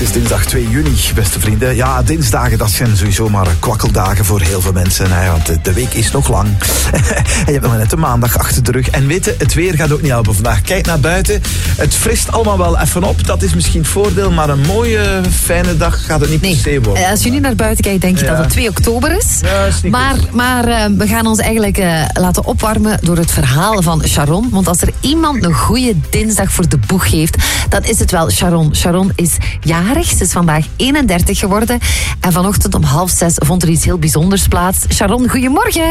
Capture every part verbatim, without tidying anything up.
is dinsdag twee juni, beste vrienden. Ja, dinsdagen, dat zijn sowieso maar kwakkeldagen voor heel veel mensen. Hè, want de, de week is nog lang. En je hebt nog net een maandag achter de rug. En weet je, het weer gaat ook niet helpen vandaag. Kijk naar buiten. Het frist allemaal wel even op. Dat is misschien het voordeel, maar een mooie, fijne dag gaat het niet nee. per se worden. Als je nu naar buiten kijkt, denk je ja. dat het twee oktober is. Ja, is niet maar goed. maar uh, we gaan ons eigenlijk uh, laten opwarmen door het verhaal van Sharon. Want als er iemand een goede dinsdag voor de boeg heeft, dan is het wel Sharon. Sharon is jarig. Ze is vandaag eenendertig geworden. En vanochtend om half zes vond er iets heel bijzonders plaats. Sharon, goedemorgen.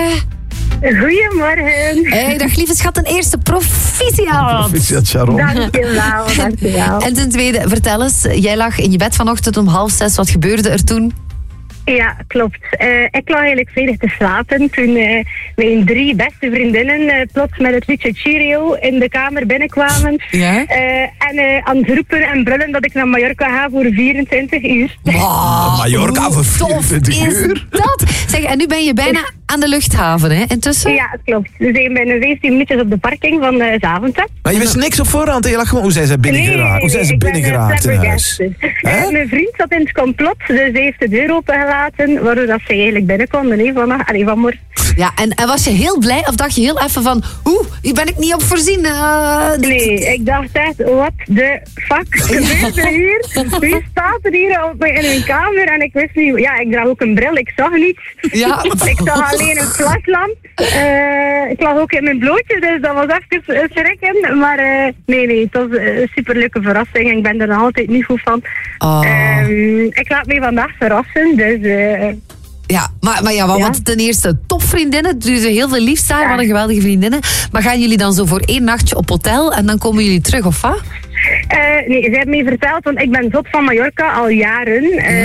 Goedemorgen. Hey, dag lieve schat, een eerste proficiat. Proficiat, Sharon. Dankjewel, dankjewel. En ten tweede, vertel eens, jij lag in je bed vanochtend om half zes. Wat gebeurde er toen? Ja, klopt. Uh, ik lag eigenlijk vredig te slapen toen uh, mijn drie beste vriendinnen uh, plots met het liedje Cheerio in de kamer binnenkwamen. Ja? Uh, en uh, aan het roepen en brullen dat ik naar Mallorca ga voor vierentwintig uur. Wow, Mallorca voor vierentwintig uur? Is dat? Zeg, en nu ben je bijna aan de luchthaven, hè, intussen? Ja, het klopt. We zijn bijna vijftien minuutjes op de parking van uh, Zaventem. Maar je wist niks op voorhand. Je lag gewoon, hoe zijn ze binnengeraakt? Nee, hoe zijn ze ik ben, binnengeraakt uh, in huis? Uh, mijn vriend zat in het complot, dus hij heeft de deur opengelaten, waardoor dat ze eigenlijk binnen konden, nee, van, allee, van morgen. Ja, en, en was je heel blij of dacht je heel even van, oeh, hier ben ik niet op voorzien? Uh, dit... Nee, ik dacht echt, what the fuck gebeurt er hier? Wie staat er hier op, in een kamer? En ik wist niet, ja, ik draag ook een bril, ik zag niets. Ja. Ik zag alleen een flashlamp. Uh, ik lag ook in mijn blootje, dus dat was even schrikken. Maar uh, nee, nee, het was een superleuke verrassing en ik ben er nog altijd niet goed van. Oh. Um, ik laat me vandaag verrassen, dus... Uh, Ja, maar, maar ja, want ja? ten eerste topvriendinnen, dus heel veel liefst daar, Ja. wat een geweldige vriendinnen. Maar gaan jullie dan zo voor één nachtje op hotel en dan komen jullie terug, of wat? Uh, nee, ze hebben me verteld, want ik ben zot van Mallorca al jaren.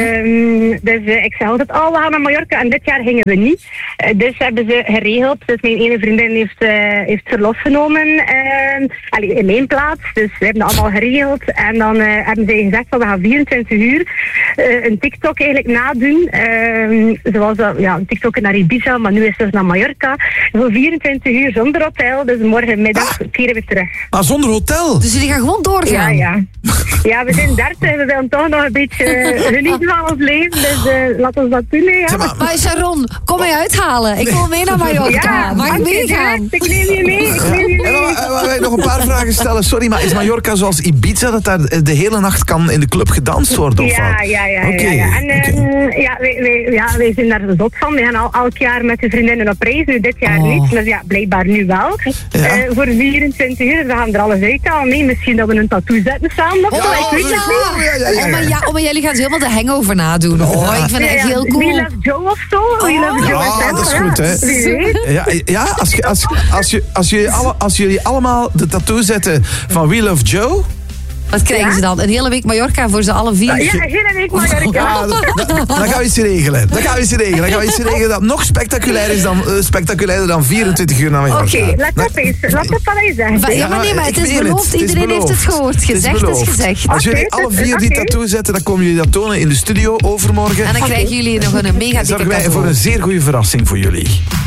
Um, dus uh, ik zei altijd, oh, we gaan naar Mallorca en dit jaar gingen we niet. Uh, dus hebben ze geregeld, dus mijn ene vriendin heeft, uh, heeft verlof genomen uh, allee, in mijn plaats. Dus we hebben dat allemaal geregeld. En dan uh, hebben ze gezegd, van, we gaan vierentwintig uur uh, een TikTok eigenlijk nadoen. Uh, zoals uh, ja, een TikTok naar Ibiza, maar nu is het dus naar Mallorca. Voor vierentwintig uur zonder hotel, dus morgenmiddag Ah. keren we terug. Maar zonder hotel? Dus jullie gaan gewoon doorgaan? Ja, ja. Ja, we zijn dertig, we willen toch nog een beetje uh, genieten van ons leven, dus uh, laten we dat doen, hè, ja. Zeg maar, Maar Sharon, kom mij uithalen. Ik wil mee naar Mallorca. Ja, Mag ik oké, meegaan? direct. Ik neem je mee, ik neem je En mee. dan, uh, wij nog een paar vragen stellen. Sorry, maar is Mallorca zoals Ibiza, dat daar de hele nacht kan in de club gedanst worden? Of Ja, wat? ja, ja. Oké, ja, ja. En oké. uh, ja, wij, wij, ja, wij zijn daar zot van. We gaan al elk jaar met de vriendinnen op reis. Nu dit jaar Oh. niet, maar ja, blijkbaar nu wel. Ja. Uh, voor vierentwintig uur, we gaan er alles uithalen. Nee, misschien dat we een tattoo zetten samen. Of Ja, zo, ik weet ja, het niet. ja, ja, ja, Oh, maar ja. ja, oh, maar jullie gaan zo helemaal de hangover nadoen. Oh, ik vind het echt Ja, ja. heel cool. We Love Joe of zo. We Love Joe Ja, F M, dat is ja. goed, hè. Wie weet. Ja, ja als, je, als, als, je, als, jullie alle, als jullie allemaal de tattoo zetten van We Love Joe... Wat krijgen Ja? ze dan? Een hele week Mallorca voor ze alle vier? Ja, hele week Mallorca. Ja, dan, dan gaan we iets regelen. Dan gaan we iets regelen. Dan gaan we iets regelen dat nog spectaculair is dan, uh, spectaculairder dan vierentwintig uur naar Mallorca. Oké, let op eens. Let op wat hij zegt. Ja, maar nee, maar het ik is meen beloofd. Het is Iedereen heeft beloofd. het gehoord. Gezegd is beloofd. gezegd. Als jullie Oké, alle vier die oké. tattoo zetten, dan komen jullie dat tonen in de studio overmorgen. En dan krijgen jullie nog een mega dikke Zorgen wij voor cadeau. een zeer goede verrassing voor jullie.